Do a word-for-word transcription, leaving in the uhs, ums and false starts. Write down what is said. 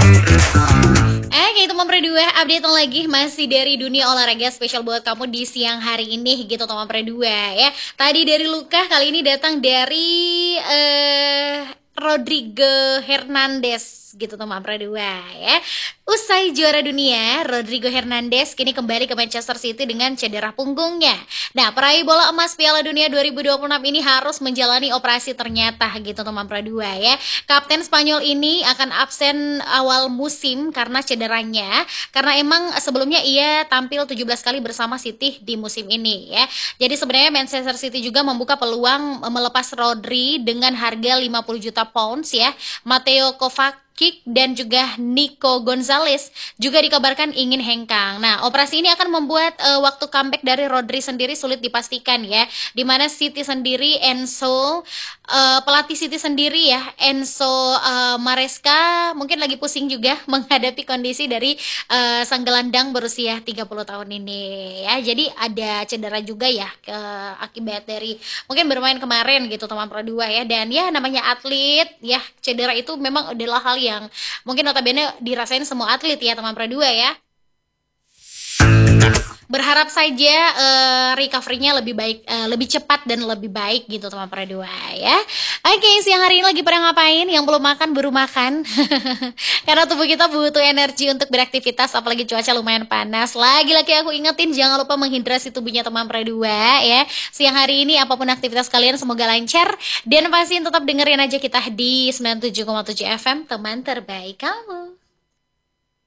Oke, teman Predua, update lagi masih dari dunia olahraga spesial buat kamu di siang hari ini gitu teman Predua ya. Tadi dari Luka, kali ini datang dari eh Rodrigo Hernandez gitu teman Predua ya. Usai juara dunia, Rodrigo Hernandez kini kembali ke Manchester City dengan cedera punggungnya. Nah, peraih bola emas Piala Dunia dua ribu dua puluh enam ini harus menjalani operasi ternyata gitu teman Predua ya. Kapten Spanyol ini akan absen awal musim karena cederanya, karena emang sebelumnya ia tampil tujuh belas kali bersama City di musim ini ya. Jadi sebenarnya Manchester City juga membuka peluang melepas Rodri dengan harga lima puluh juta pounds ya. Mateo Kovacic dan juga Nico Gonzalez juga dikabarkan ingin hengkang. Nah, operasi ini akan membuat uh, waktu comeback dari Rodri sendiri sulit dipastikan ya. Dimana City sendiri, Enzo, uh, pelatih City sendiri ya, Enzo uh, Maresca mungkin lagi pusing juga menghadapi kondisi dari uh, sang gelandang berusia tiga puluh tahun ini ya. Jadi ada cedera juga ya ke, akibat dari mungkin bermain kemarin gitu teman Pro dua ya. Dan ya namanya atlet ya, cedera itu memang adalah hal yang mungkin notabene dirasain semua atlet ya teman Pro dua ya. Berharap saja uh, recovery-nya lebih baik, uh, lebih cepat dan lebih baik gitu teman Pro dua ya. Oke, siang hari ini lagi pada ngapain? Yang belum makan baru makan. Karena tubuh kita butuh energi untuk beraktivitas, apalagi cuaca lumayan panas. Lagi-lagi aku ingetin jangan lupa menghidrasi tubuhnya teman Pro dua ya. Siang hari ini apapun aktivitas kalian semoga lancar dan pastiin tetap dengerin aja kita di sembilan puluh tujuh koma tujuh F M, teman terbaik kamu.